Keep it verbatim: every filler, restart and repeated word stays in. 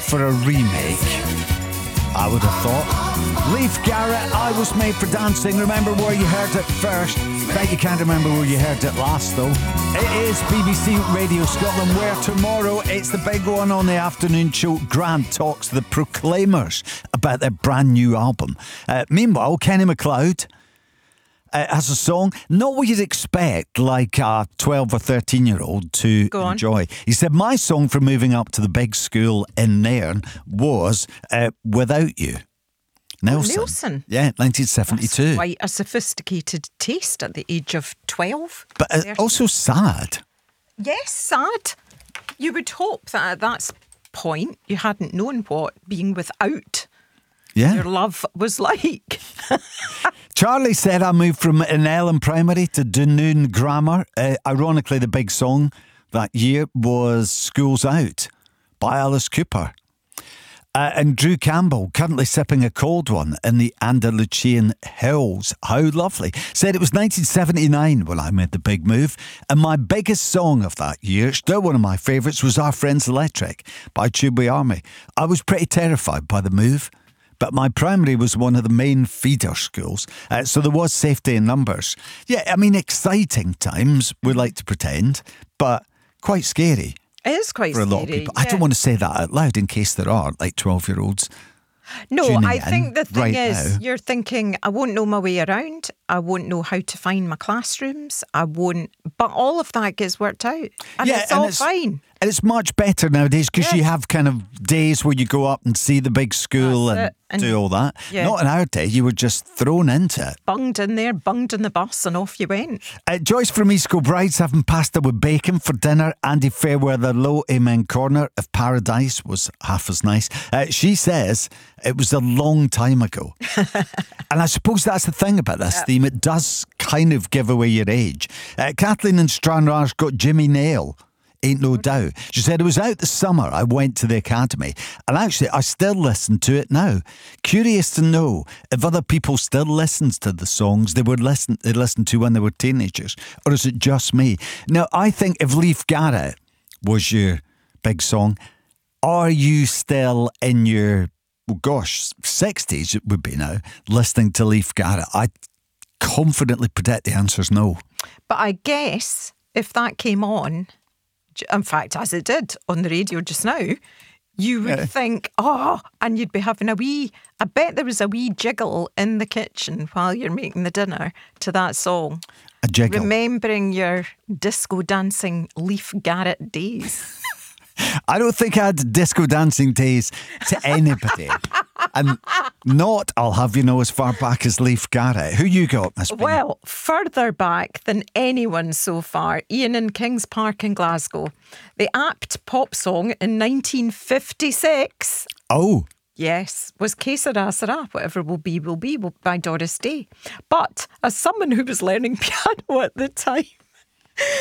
for a remake, I would have thought. Leif Garrett, I Was Made for Dancing. Remember where you heard it first. Bet you can't remember where you heard it last, though. It is B B C Radio Scotland, where tomorrow it's the big one on the afternoon show. Grant talks to the Proclaimers about their brand new album. Uh, meanwhile, Kenny MacLeod uh, has a song, not what you'd expect, like a twelve or thirteen year old to Go on. enjoy. He said, my song for moving up to the big school in Nairn was uh, Without You. Nelson. Oh, Nelson. Yeah, nineteen seventy-two. That's quite a sophisticated taste at the age of twelve. But uh, also sad. Yes, sad. You would hope that at that point you hadn't known what being without Yeah. your love was like. Charlie said I moved from Inellan Primary to Dunoon Grammar. Uh, ironically, the big song that year was School's Out by Alice Cooper. Uh, and Drew Campbell, currently sipping a cold one in the Andalusian hills. How lovely. Said it was nineteen seventy-nine when I made the big move. And my biggest song of that year, still one of my favourites, was Our Friends Electric by Tubeway Army. I was pretty terrified by the move, but my primary was one of the main feeder schools, uh, so there was safety in numbers. Yeah, I mean, exciting times, we like to pretend, but quite scary. It is quite For a scary. lot of people. Yeah. I don't want to say that out loud in case there are like twelve-year-olds. No, tuning I in think the thing right is, now. you're thinking, I won't know my way around. I won't know how to find my classrooms. I won't. But all of that gets worked out. And Yeah, it's and all it's- fine. And it's much better nowadays because Yeah. you have kind of days where you go up and see the big school That's and, it. And- do all that. yeah. Not in our day, you were just thrown into it. Bunged in there, bunged in the bus, and off you went. Uh, Joyce from East Kilbride's having pasta with bacon for dinner. Andy Fairweather, Low Amen Corner of Paradise was half as nice. Uh, she says it was a long time ago. And I suppose that's the thing about this theme. It does kind of give away your age. Uh, Kathleen in Stranraer's got Jimmy Nail. Ain't no doubt. She said, it was out this summer. I went to the academy. And actually, I still listen to it now. Curious to know if other people still listen to the songs they would listen they listened to when they were teenagers. Or is it just me? Now, I think if Leif Garrett was your big song, are you still in your, well, gosh, sixties it would be now, listening to Leif Garrett? I confidently predict the answer's no. But I guess if that came on, in fact, as it did on the radio just now, you would Yeah. think, oh, and you'd be having a wee, I bet there was a wee jiggle in the kitchen while you're making the dinner to that song. A jiggle. Remembering your disco dancing Leif Garrett days. I don't think I had disco dancing days to anybody. And not, I'll have you know, as far back as Leif Garrett. Who you got, Miss Bean? Well, further back than anyone so far, Ian in Kings Park in Glasgow. The apt pop song in nineteen fifty-six, Oh, yes, was Que Sera Sera, Whatever Will Be Will Be by Doris Day. But as someone who was learning piano at the time,